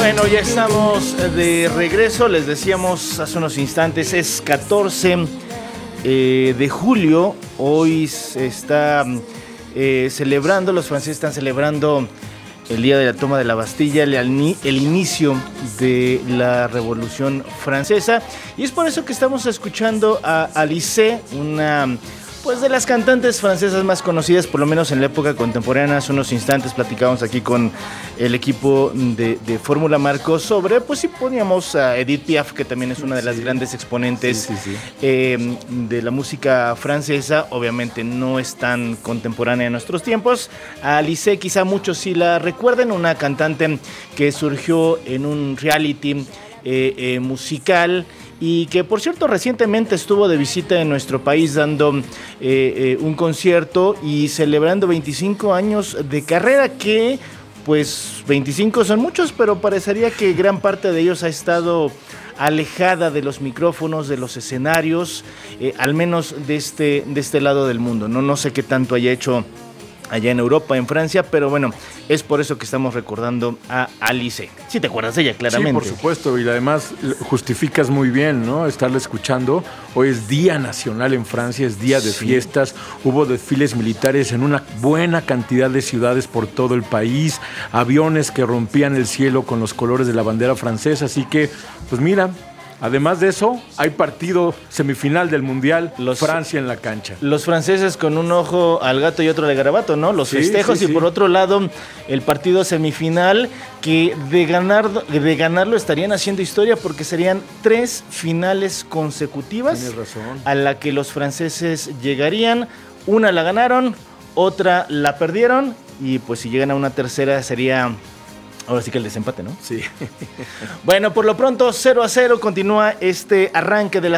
Bueno, ya estamos de regreso. Les decíamos hace unos instantes, es 14 de julio. Hoy se está celebrando, los franceses están celebrando el día de la toma de la Bastilla, el inicio de la Revolución Francesa. Y es por eso que estamos escuchando a Alizée, una pues de las cantantes francesas más conocidas, por lo menos en la época contemporánea. Hace unos instantes platicábamos aquí con el equipo de Fórmula Marcos sobre, pues si poníamos a Edith Piaf, que también es una de las grandes exponentes de la música francesa. Obviamente no es tan contemporánea en nuestros tiempos. A Alizée quizá muchos sí la recuerden, una cantante que surgió en un reality musical, y que por cierto recientemente estuvo de visita en nuestro país dando un concierto y celebrando 25 años de carrera, que pues 25 son muchos, pero parecería que gran parte de ellos ha estado alejada de los micrófonos, de los escenarios, al menos de este lado del mundo. No sé qué tanto haya hecho allá en Europa, en Francia, pero bueno, es por eso que estamos recordando a Alizée. Sí te acuerdas de ella, claramente. Sí, por supuesto, y además justificas muy bien, ¿no? Estarla escuchando. Hoy es Día Nacional en Francia, es día de fiestas. Hubo desfiles militares en una buena cantidad de ciudades por todo el país, aviones que rompían el cielo con los colores de la bandera francesa, así que, pues mira, además de eso, hay partido semifinal del Mundial, Francia en la cancha. Los franceses con un ojo al gato y otro al garabato, ¿no? Los festejos y por otro lado, el partido semifinal, que de ganarlo estarían haciendo historia, porque serían 3 finales consecutivas. Tienes razón. A la que los franceses llegarían. Una la ganaron, otra la perdieron, y pues si llegan a una tercera sería... Ahora sí que el desempate, ¿no? Sí. Bueno, por lo pronto 0-0 continúa este arranque de la